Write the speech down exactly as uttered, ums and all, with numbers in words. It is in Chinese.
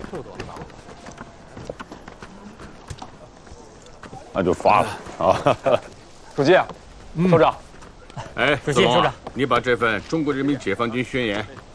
那就发了啊！ 主席，首长， 哎， 主席，首长， 你把这份《中国人民解放军宣言》